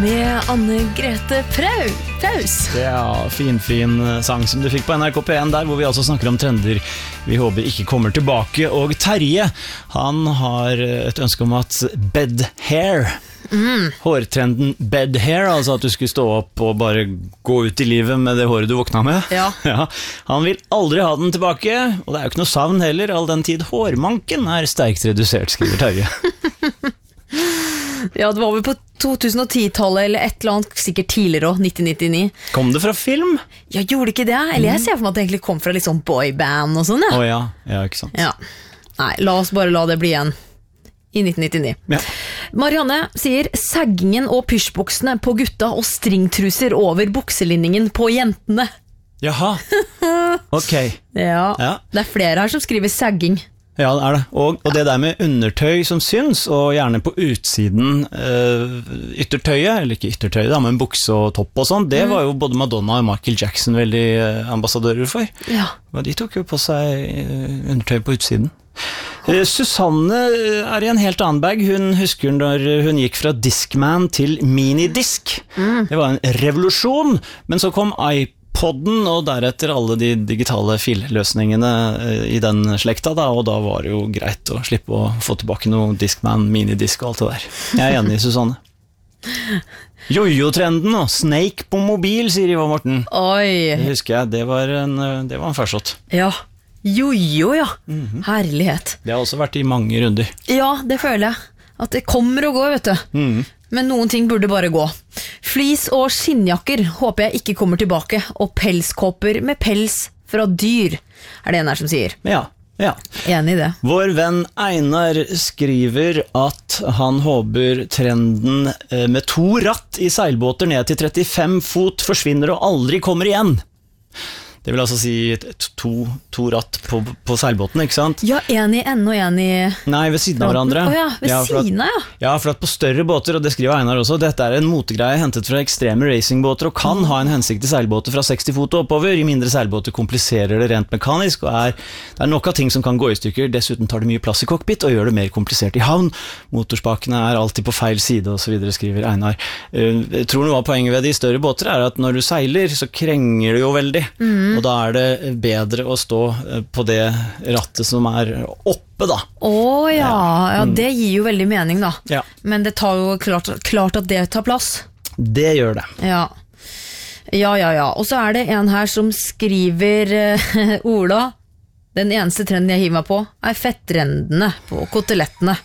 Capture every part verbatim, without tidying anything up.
med Anne-Grete Prau. Praus. Ja, fin, fin sang som du fikk på N R K P en der, hvor vi altså snakker om trender vi håper ikke kommer tilbake. Og Terje, han har et ønske om at bed hair, mm. hårtrenden bed hair, altså at du skulle stå opp og bare gå ut i livet med det håret du våkna med. Ja. Ja, han vil aldri ha den tilbake, og det er jo ikke noe savn heller, all den tid hårmanken er sterkt redusert, skriver Terje. Ja, det var vel på to tusen og ti-tallet eller et eller annet, sikkert tidligere også, nitten nittini. Kom det fra film? Ja, gjorde ikke det? Eller jeg ser for meg at det egentlig kom fra litt sånn boyband og sånn, ja. Å ja, ja, ikke sant. Ja. Nei, la oss bare la det bli igjen i nitten nittini. Ja. Marianne sier saggingen og pysjbuksene på gutta og stringtruser over bukselinningen på jentene. Jaha, ok. Ja, Ja. det er flere her som skriver sagging. Ja, det er det. Og, og det der med undertøy som syns, og gjerne på utsiden uh, yttertøyet, eller ikke yttertøyet da, men bukse og topp og sånn, det mm. var jo både Madonna og Michael Jackson veldig uh, ambassadører for. Ja. Og de tok jo på seg uh, undertøy på utsiden. Uh, Susanne er i en helt annen bag. Hun husker når hun gikk fra Discman til minidisk. Mm. Det var en revolusjon, men så kom iPod podden, og deretter alle de digitale filløsningene i den slekta, da, og da var det jo greit å slippe å få tilbake noe Discman, minidisk og alt det der. Jeg er enig, Susanne. Jojo-trenden og Snake på mobil, sier Ivar Morten. Oi. Det husker jeg, det var en, det var en farsott. Ja, jojo, ja. Mm-hmm. Herlighet. Det har også vært i mange runder. Ja, det føler jeg. At det kommer og går, vet du. Mhm. Men noen ting burde bare gå. Flis og skinnjakker håper jeg ikke kommer tilbake, og pelskåper med pels fra dyr, er det en her som sier. Ja, ja. Enig i det. Vår venn Einar skriver at han håper trenden med to ratt i seilbåter ned til trettifem fot forsvinner og aldri kommer igjen. Det vil altså si to, to ratt på, på seilbåten, ikke sant? Ja, en i enden og en i... Nei, ved siden av hverandre. Åja, ved ja, siden av, ja. Ja, for at på større båter, og det skriver Einar også, dette er en motegreie hentet fra ekstreme racingbåter, og kan mm. ha en hensikt i seilbåter fra seksti fot og oppover. I mindre seilbåter kompliserer det rent mekanisk, og er, det er nok av ting som kan gå i stykker. Dessuten tar det mye plass i cockpit, og gjør det mer komplisert i havn. Motorspakene er alltid på feil side, og så videre, skriver Einar. Jeg tror noe av poenget ved de større båter er at når du seiler, så krenger det jo veldig. Mm. Og da er det bedre å stå på det rattet som er oppe, da. Åh, ja. Ja, det gir jo veldig mening, da. Ja. Men det tar jo klart, klart at det tar plass. Det gjør det. Ja. Ja, ja, ja. Og så er det en her som skriver uh, Ola, den eneste trenden jeg hiver meg på er fettrendene på kotelettene.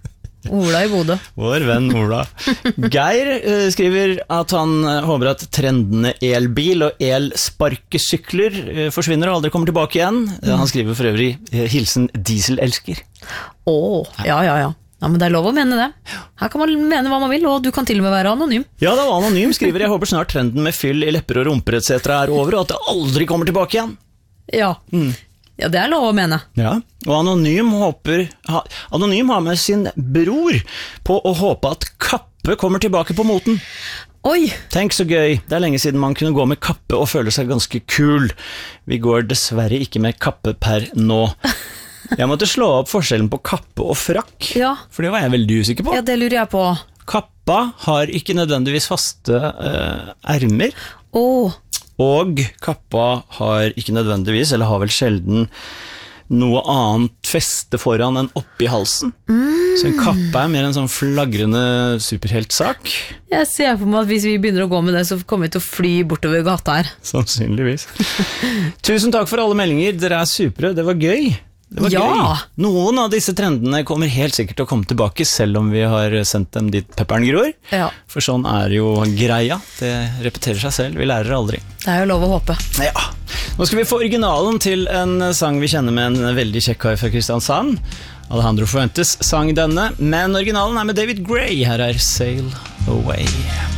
Ola i Bodø. Vår venn Ola. Geir uh, skriver at han uh, håper at trendene elbil og elsparkesykler uh, forsvinner og aldri kommer tilbake igjen. Uh, han skriver for øvrig uh, hilsen dieselelsker. Åh, ja, ja, ja. Ja, men det er lov å mene det. Her kan man mene hva man vil, og du kan til og med være anonym. Ja, det var anonym, skriver jeg. Håper snart trenden med fyll i lepper og rumper et cetera er over, og at det aldri kommer tilbake igjen. Ja. Mm. Ja, det er lov å mene. Ja, og Anonym håper ha, Anonym har med sin bror på å håpe at kappe kommer tilbake på moten. Oi! Tenk så gøy, det er lenge siden man kunne gå med kappe og føle seg ganske kul. Vi går dessverre ikke med kappe per nå. Jeg måtte slå opp forskjellen på kappe og frakk, ja. For det var jeg veldig usikker på. Ja, det lurer jeg på. Kappa har ikke nødvendigvis faste uh, ermer. Åh. Og kappa har ikke nødvendigvis, eller har vel sjelden, noe annet feste foran enn oppi halsen. Mm. Så en kappe er mer en sånn flagrende superheltsak. Jeg ser for meg at hvis vi begynner å gå med det, så kommer vi til å fly bortover gata her. Sannsynligvis. Tusen takk for alle meldinger, dere er supre, det var gøy. Det var ja. gøy. Noen av disse trendene kommer helt sikkert til å komme tilbake, selv om vi har sendt dem dit pepperen gror. Ja. For sånn er jo greia. Det repeterer seg selv, vi lærer aldri. Det er jo lov å håpe. Ja. Nå skal vi få originalen til en sang vi kjenner med en veldig kjekk kar fra Kristiansand. Alejandro Fuentes sang denne, men originalen er med David Gray. Her er Sail Away.